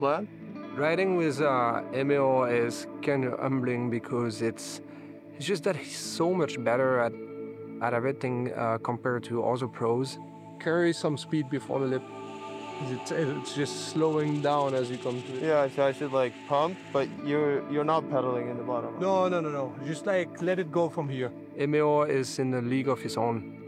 What? Riding with Emil is kind of humbling because it's just that he's so much better at everything compared to other pros. Carry some speed before the lip. It's just slowing down as you come to it. Yeah, so I should like pump, but you're not pedaling in the bottom. No. Just like let it go from here. Emil is in a league of his own.